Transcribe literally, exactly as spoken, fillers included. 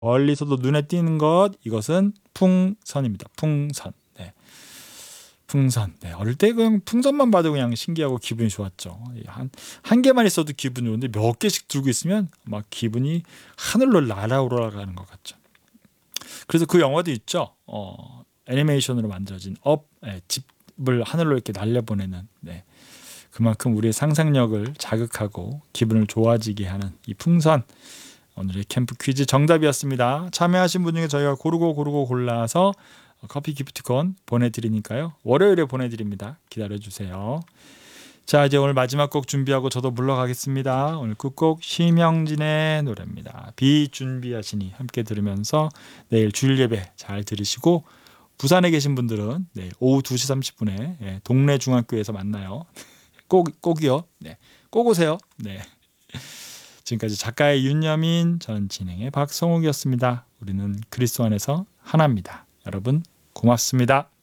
멀리서도 눈에 띄는 것, 이것은 풍선입니다. 풍선. 네. 풍선. 네. 어릴 때 그냥 풍선만 봐도 그냥 신기하고 기분이 좋았죠. 한, 한 개만 있어도 기분이 좋은데 몇 개씩 들고 있으면 막 기분이 하늘로 날아올라가는 것 같죠. 그래서 그 영화도 있죠. 어, 애니메이션으로 만들어진 업, 네, 집을 하늘로 이렇게 날려보내는. 네. 그만큼 우리의 상상력을 자극하고 기분을 좋아지게 하는 이 풍선. 오늘의 캠프 퀴즈 정답이었습니다. 참여하신 분 중에 저희가 고르고 고르고 골라서 커피 기프트콘 보내드리니까요. 월요일에 보내드립니다. 기다려주세요. 자, 이제 오늘 마지막 곡 준비하고 저도 물러가겠습니다. 오늘 끝곡 심형진의 노래입니다. 비 준비하시니 함께 들으면서 내일 주일 예배 잘 들으시고 부산에 계신 분들은 내일 오후 두 시 삼십 분에 동네 중학교에서 만나요. 꼭, 꼭이요. 네, 꼭 오세요. 네. 지금까지 작가의 윤여민, 전 진행의 박성욱이었습니다. 우리는 그리스도 안에서 하나입니다. 여러분 고맙습니다.